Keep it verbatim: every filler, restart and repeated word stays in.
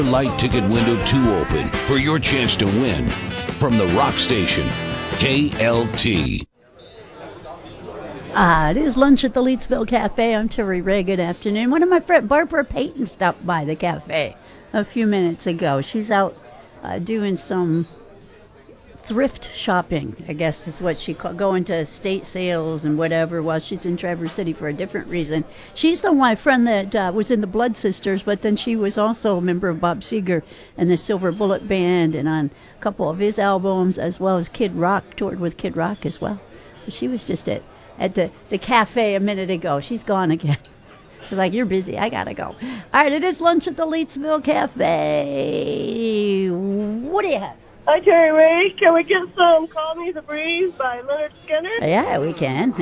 Light ticket window two open for your chance to win from the Rock Station, K L T. Ah, it is lunch at the Leetsville Cafe. I'm Terry Ray. Good afternoon. One of my friends, Barbara Payton, stopped by the cafe a few minutes ago. She's out uh, doing some thrift shopping, I guess is what she called, going to estate sales and whatever while she's in Traverse City for a different reason. She's the my friend that uh, was in the Blood Sisters, but then she was also a member of Bob Seger and the Silver Bullet Band and on a couple of his albums, as well as Kid Rock, toured with Kid Rock as well. But she was just at, at the, the cafe a minute ago. She's gone again. She's like, you're busy. I gotta go. All right, it is lunch at the Leetsville Cafe. What do you have? Hi, Terry Ray. Can we get some Call Me the Breeze by Leonard Skinner? Yeah, we can.